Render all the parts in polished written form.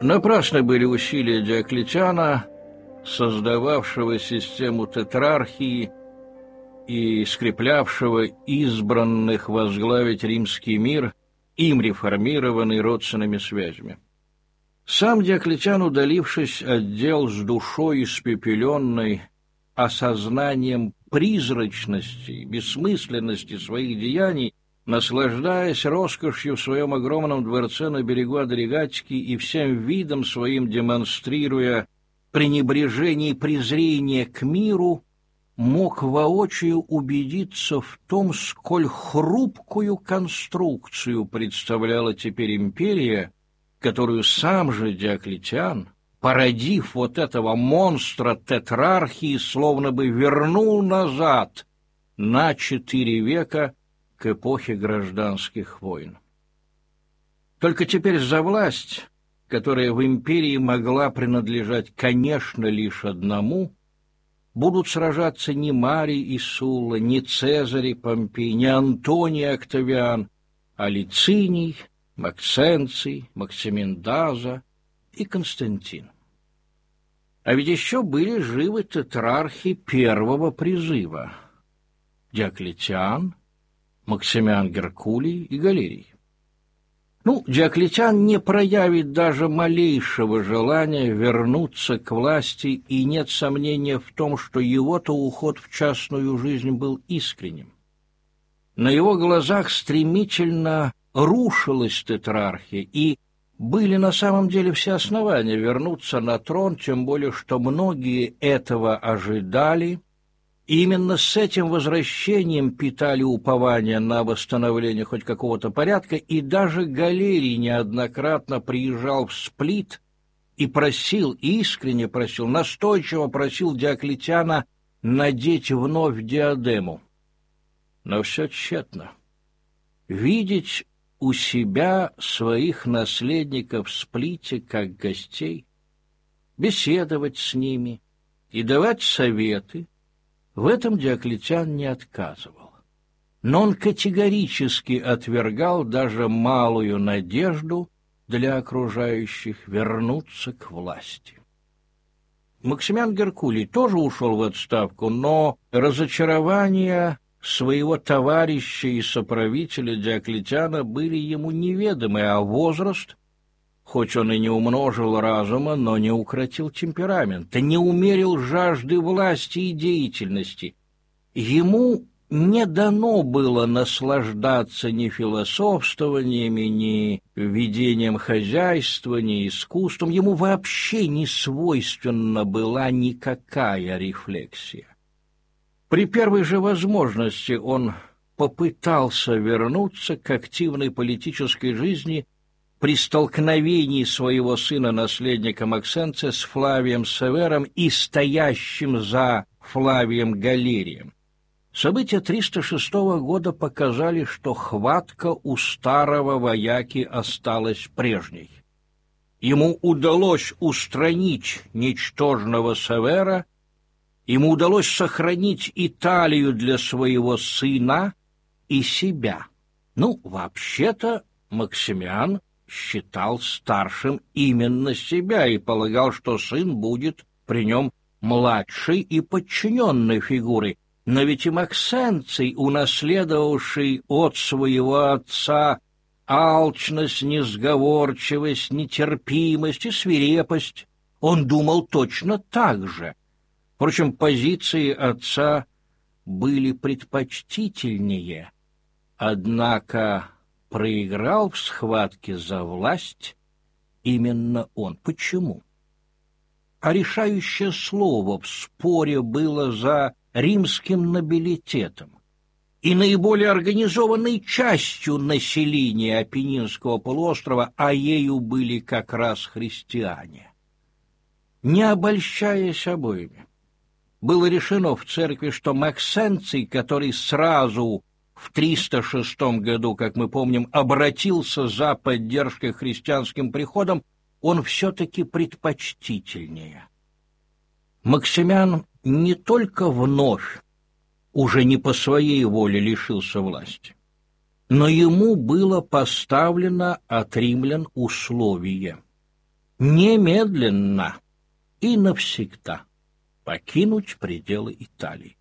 Напрасны были усилия Диоклетиана, создававшего систему тетрархии и скреплявшего избранных возглавить римский мир, им реформированный родственными связями. Сам Диоклетиан, удалившись от дел с душой испепеленной осознанием призрачности, бессмысленности своих деяний, наслаждаясь роскошью в своем огромном дворце на берегу Адригатики и всем видом своим демонстрируя пренебрежение и презрение к миру, мог воочию убедиться в том, сколь хрупкую конструкцию представляла теперь империя, которую сам же Диоклетиан, породив вот этого монстра тетрархии, словно бы вернул назад на 4 века к эпохе гражданских войн. Только теперь за власть, которая в империи могла принадлежать, конечно, лишь одному, будут сражаться не Марий и Сулла, не Цезарь и Помпей, не Антоний и Октавиан, а Лициний, Максенций, Максимин Даза и Константин. А ведь еще были живы тетрархи первого призыва – Диоклетиан, Максимиан Геркулий и Галерий. Диоклетиан не проявит даже малейшего желания вернуться к власти, и нет сомнения в том, что его-то уход в частную жизнь был искренним. На его глазах стремительно рушилась тетрархия, и были на самом деле все основания вернуться на трон, тем более что многие этого ожидали. И именно с этим возвращением питали упование на восстановление хоть какого-то порядка, и даже Галерий неоднократно приезжал в Сплит и просил, искренне просил, настойчиво просил Диоклетиана надеть вновь диадему. Но все тщетно. Видеть у себя своих наследников в Сплите как гостей, беседовать с ними и давать советы, в этом Диоклетиан не отказывал. Но он категорически отвергал даже малую надежду для окружающих вернуться к власти. Максимиан Геркулий тоже ушел в отставку, но разочарования своего товарища и соправителя Диоклетиана были ему неведомы, а возраст, хоть он и не умножил разума, но не укротил темперамента, не умерил жажды власти и деятельности. Ему не дано было наслаждаться ни философствованиями, ни ведением хозяйства, ни искусством. Ему вообще не свойственна была никакая рефлексия. При первой же возможности он попытался вернуться к активной политической жизни при столкновении своего сына-наследника Максенция с Флавием Севером и стоящим за Флавием Галерием. События 306 года показали, что хватка у старого вояки осталась прежней. Ему удалось устранить ничтожного Севера, ему удалось сохранить Италию для своего сына и себя. Вообще-то Максимиан считал старшим именно себя и полагал, что сын будет при нем младшей и подчиненной фигурой. Но ведь и Максенций, унаследовавший от своего отца алчность, несговорчивость, нетерпимость и свирепость, он думал точно так же. Впрочем, позиции отца были предпочтительнее, однако проиграл в схватке за власть именно он. Почему? А решающее слово в споре было за римским нобилитетом и наиболее организованной частью населения Апеннинского полуострова, а ею были как раз христиане. Не обольщаясь обоими, было решено в церкви, что Максенций, который сразу в 306 году, как мы помним, обратился за поддержкой христианским приходом, он все-таки предпочтительнее. Максимиан не только вновь, уже не по своей воле лишился власти, но ему было поставлено от римлян условие. немедленно и навсегда покинуть пределы Италии.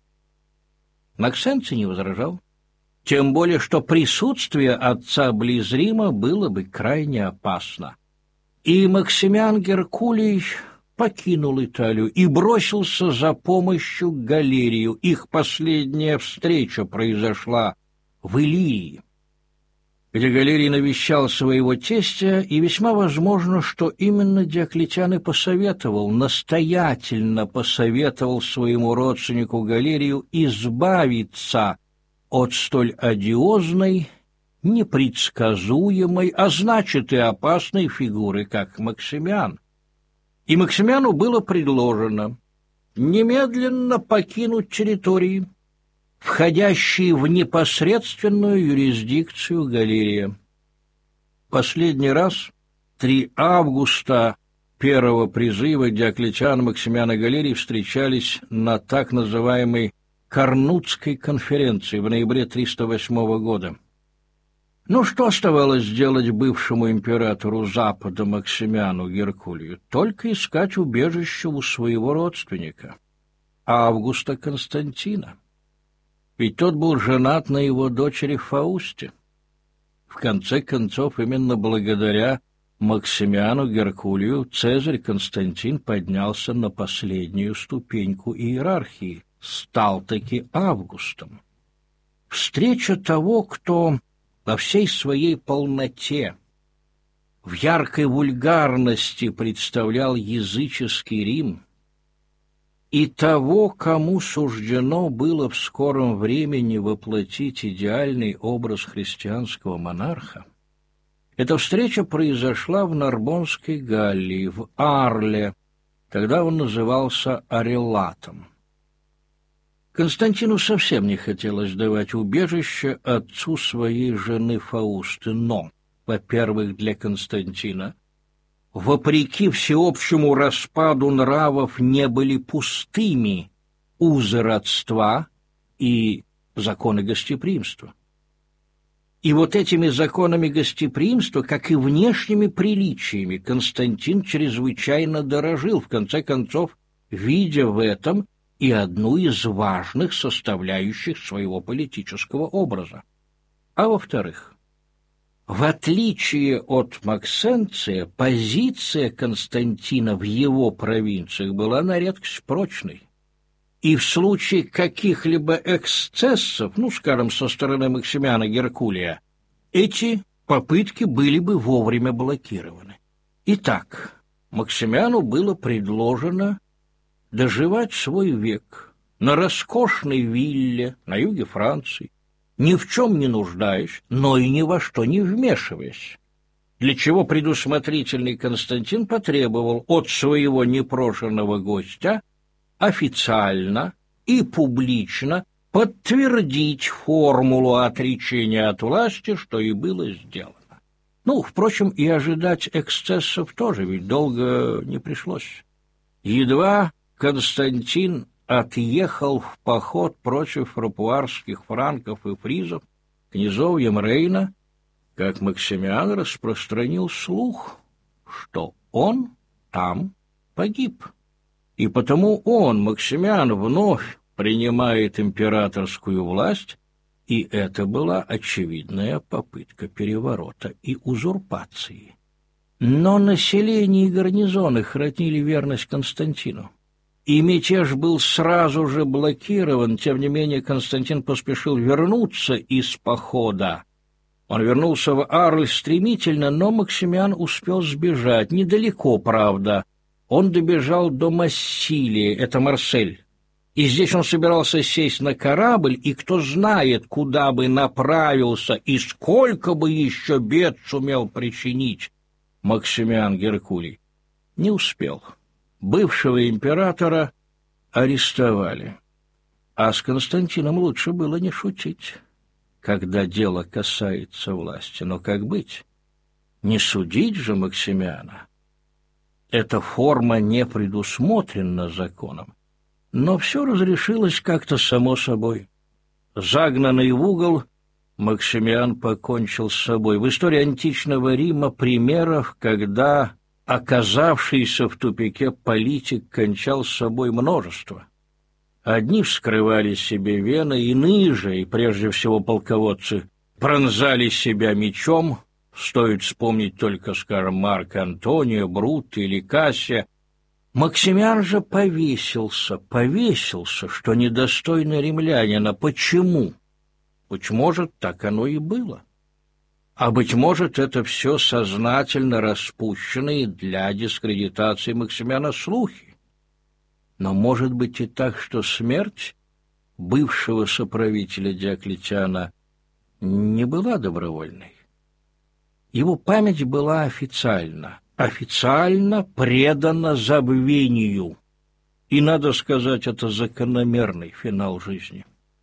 Максенций не возражал, тем более что присутствие отца близ Рима было бы крайне опасно. И Максимиан Геркулий покинул Италию и бросился за помощью к Галерию. Их последняя встреча произошла в Иллирии, где Галерий навещал своего тестя, и весьма возможно, что именно Диоклетиан и настоятельно посоветовал своему родственнику Галерию избавиться от столь одиозной, непредсказуемой, а значит и опасной фигуры, как Максимиан. И Максимиану было предложено немедленно покинуть территории, входящие в непосредственную юрисдикцию Галерия. Последний раз 3 августа первого призыва Диоклетиан, Максимиан и Галерий встречались на так называемой Карнутской конференции в ноябре 308 года. Но что оставалось делать бывшему императору Запада Максимиану Геркулию? Только искать убежище у своего родственника, Августа Константина. Ведь тот был женат на его дочери Фаусте. В конце концов, именно благодаря Максимиану Геркулию Цезарь Константин поднялся на последнюю ступеньку иерархии, стал таки Августом. Встреча того, кто во всей своей полноте, в яркой вульгарности представлял языческий Рим, и того, кому суждено было в скором времени воплотить идеальный образ христианского монарха, эта встреча произошла в Нарбонской Галлии, в Арле, тогда он назывался Арелатом. Константину совсем не хотелось давать убежище отцу своей жены Фаусты, но, во-первых, для Константина, вопреки всеобщему распаду нравов, не были пустыми узы родства и законы гостеприимства. И вот этими законами гостеприимства, как и внешними приличиями, Константин чрезвычайно дорожил, в конце концов, видя в этом и одну из важных составляющих своего политического образа. А во-вторых, в отличие от Максенция, позиция Константина в его провинциях была на редкость прочной. И в случае каких-либо эксцессов, скажем, со стороны Максимиана Геркулия, эти попытки были бы вовремя блокированы. Итак, Максимиану было предложено доживать свой век на роскошной вилле на юге Франции, ни в чем не нуждаясь, но и ни во что не вмешиваясь, для чего предусмотрительный Константин потребовал от своего непрошенного гостя официально и публично подтвердить формулу отречения от власти, что и было сделано. Впрочем, и ожидать эксцессов тоже, ведь долго не пришлось. Едва Константин отъехал в поход против рапуарских франков и фризов князовьем Рейна, как Максимиан распространил слух, что он там погиб. И потому он, Максимиан, вновь принимает императорскую власть, и это была очевидная попытка переворота и узурпации. Но население и гарнизоны хранили верность Константину. И мятеж был сразу же блокирован, тем не менее Константин поспешил вернуться из похода. Он вернулся в Арль стремительно, но Максимиан успел сбежать, недалеко, правда. Он добежал до Массилии, это Марсель. И здесь он собирался сесть на корабль, и кто знает, куда бы направился и сколько бы еще бед сумел причинить Максимиан Геркулий. Не успел. Бывшего императора арестовали. А с Константином лучше было не шутить, когда дело касается власти. Но как быть? Не судить же Максимиана. Эта форма не предусмотрена законом. Но все разрешилось как-то само собой. Загнанный в угол, Максимиан покончил с собой. В истории античного Рима примеров, когда оказавшийся в тупике политик кончал с собой множество. Одни вскрывали себе вены, иные же, и прежде всего полководцы, пронзали себя мечом. Стоит вспомнить только, скажем, Марка Антония, Брута или Кассия. Максимиан же повесился, что недостойно римлянина. Почему? Быть может, так оно и было. А быть может, это все сознательно распущенные для дискредитации Максимиана слухи. Но может быть и так, что смерть бывшего соправителя Диоклетиана не была добровольной. Его память была официально предана забвению. И, надо сказать, это закономерный финал жизни.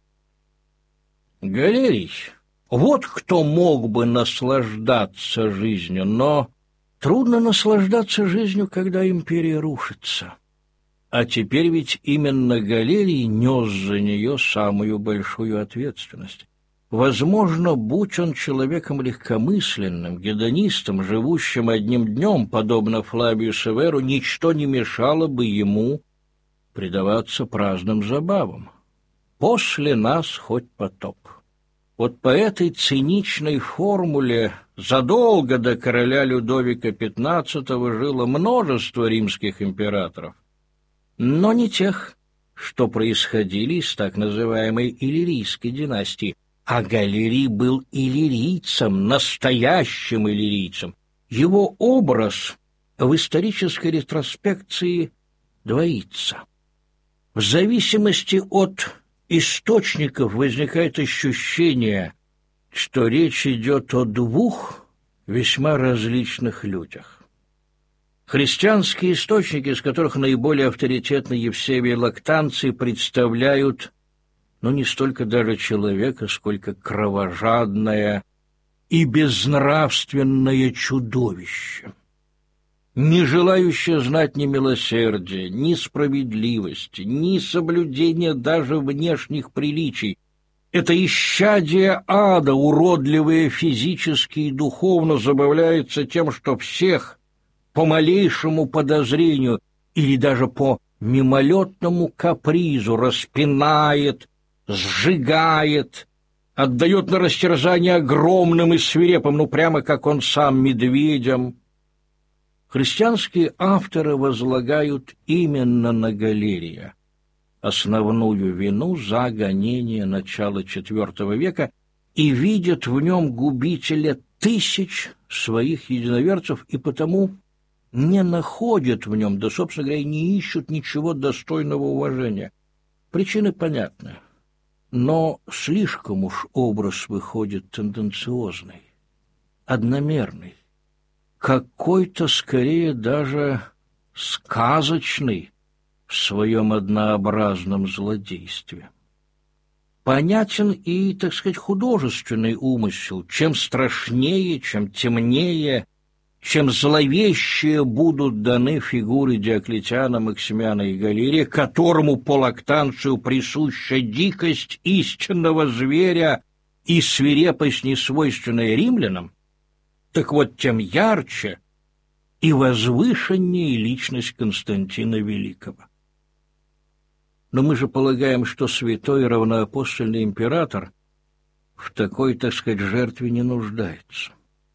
Галерий, вот кто мог бы наслаждаться жизнью, но трудно наслаждаться жизнью, когда империя рушится. А теперь ведь именно Галерий нес за нее самую большую ответственность. Возможно, будь он человеком легкомысленным, гедонистом, живущим одним днем, подобно Флавию Северу, ничто не мешало бы ему предаваться праздным забавам. «После нас хоть потоп». Вот по этой циничной формуле задолго до короля Людовика XV жило множество римских императоров, но не тех, что происходили из так называемой Иллирийской династии. А Галерий был иллирийцем, настоящим иллирийцем. Его образ в исторической ретроспекции двоится. В зависимости от источников возникает ощущение, что речь идет о двух весьма различных людях. Христианские источники, из которых наиболее авторитетны Евсевий Лактанций, представляют не столько даже человека, сколько кровожадное и безнравственное чудовище, не желающее знать ни милосердия, ни справедливости, ни соблюдения даже внешних приличий. Это исчадие ада, уродливое физически и духовно, забавляется тем, что всех по малейшему подозрению или даже по мимолетному капризу распинает, сжигает, отдает на растерзание огромным и свирепым, прямо как он сам, медведям. Христианские авторы возлагают именно на Галерия основную вину за гонение начала IV века и видят в нем губителя тысяч своих единоверцев, и потому не находят в нем, да, собственно говоря, не ищут ничего достойного уважения. Причины понятны. Но слишком уж образ выходит тенденциозный, одномерный, какой-то скорее даже сказочный в своем однообразном злодействе. Понятен и, так сказать, художественный умысел. Чем страшнее, чем темнее, чем зловещие будут даны фигуры Диоклетиана, Максимиана и Галерия, которому по Лактанцию присуща дикость истинного зверя и свирепость, несвойственная римлянам, так вот тем ярче и возвышеннее личность Константина Великого. Но мы же полагаем, что святой равноапостольный император в такой, так сказать, жертве не нуждается.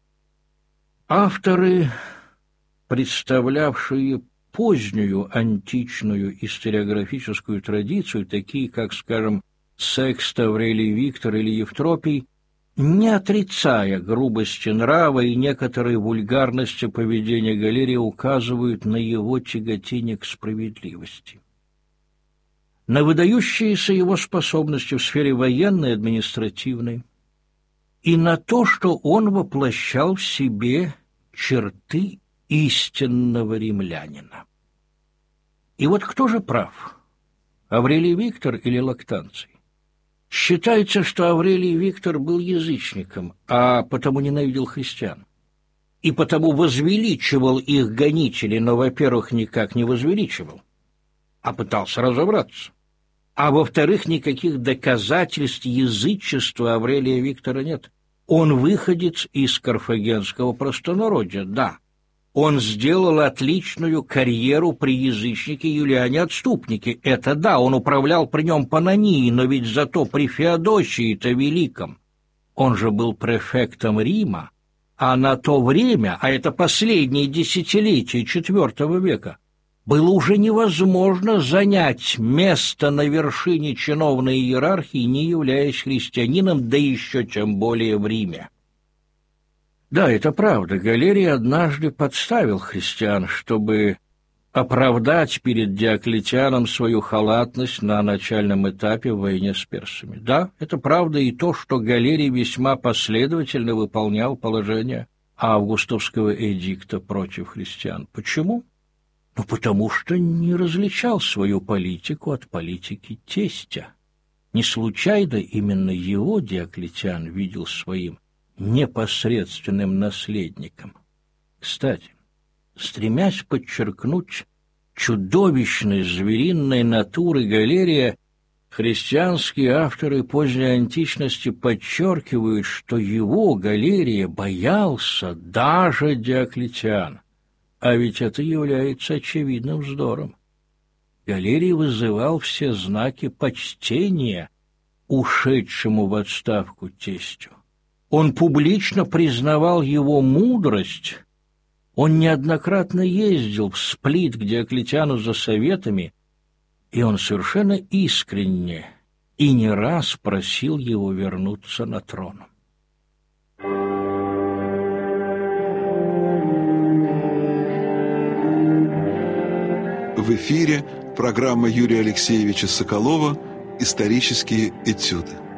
Авторы, представлявшие позднюю античную историографическую традицию, такие как, скажем, Секст, Аврелий Виктор или Евтропий, не отрицая грубости нрава и некоторой вульгарности поведения Галерия, указывают на его тяготение к справедливости, на выдающиеся его способности в сфере военной и административной, и на то, что он воплощал в себе черты истинного римлянина. И вот кто же прав, Аврелий Виктор или Лактанций? Считается, что Аврелий Виктор был язычником, а потому ненавидел христиан, и потому возвеличивал их гонителей, но, во-первых, никак не возвеличивал, а пытался разобраться. А во-вторых, никаких доказательств язычества Аврелия Виктора нет. Он выходец из карфагенского простонародья, да. Он сделал отличную карьеру при язычнике Юлиане Отступнике. Это да, он управлял при нем Панонии, но ведь зато при Феодосии-то Великом. Он же был префектом Рима, а на то время, а это последние десятилетия IV века, было уже невозможно занять место на вершине чиновной иерархии, не являясь христианином, да еще тем более в Риме. Да, это правда, Галерий однажды подставил христиан, чтобы оправдать перед Диоклетианом свою халатность на начальном этапе в войне с персами. Да, это правда и то, что Галерий весьма последовательно выполнял положение августовского эдикта против христиан. Почему? Ну, потому что не различал свою политику от политики тестя. Не случайно именно его Диоклетиан видел своим непосредственным наследником. Кстати, стремясь подчеркнуть чудовищность звериной натуры Галерия, христианские авторы поздней античности подчеркивают, что его, Галерия, боялся даже Диоклетиан. А ведь это является очевидным вздором. Галерий вызывал все знаки почтения ушедшему в отставку тестю. Он публично признавал его мудрость. Он неоднократно ездил в Сплит к Диоклетиану за советами, и он совершенно искренне и не раз просил его вернуться на трон. В эфире программа Юрия Алексеевича Соколова «Исторические этюды».